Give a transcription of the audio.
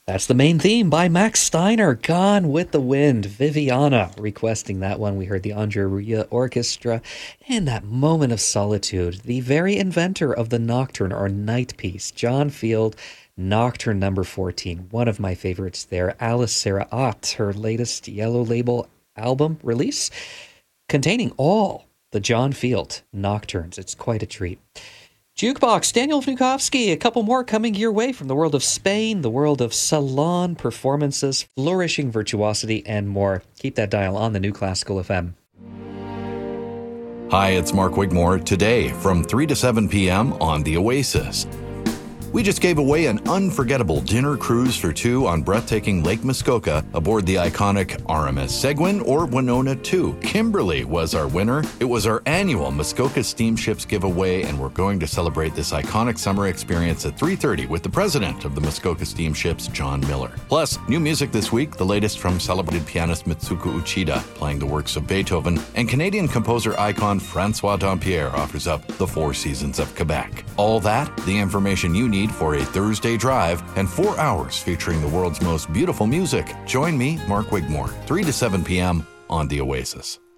That's the main theme by Max Steiner, Gone with the Wind. Viviana requesting that one. We heard the Andrea Orchestra and that moment of solitude. The very inventor of the nocturne or night piece, John Field, Nocturne number 14. One of my favorites there. Alice Sarah Ott, her latest Yellow Label album release, containing all the John Field nocturnes. It's quite a treat. Jukebox, Daniel Vnukovsky, a couple more coming your way from the world of Spain, the world of salon performances, flourishing virtuosity, and more. Keep that dial on the New Classical FM. Hi, it's Mark Wigmore. Today, from 3 to 7 p.m. on The Oasis. We just gave away an unforgettable dinner cruise for two on breathtaking Lake Muskoka aboard the iconic RMS Seguin or Winona II. Kimberly was our winner. It was our annual Muskoka Steamships giveaway, and we're going to celebrate this iconic summer experience at 3:30 with the president of the Muskoka Steamships, John Miller. Plus, new music this week, the latest from celebrated pianist Mitsuko Uchida, playing the works of Beethoven, and Canadian composer icon Francois Dampierre offers up the Four Seasons of Quebec. All that, the information you need for a Thursday drive, and 4 hours featuring the world's most beautiful music. Join me, Mark Wigmore, 3 to 7 p.m. on The Oasis.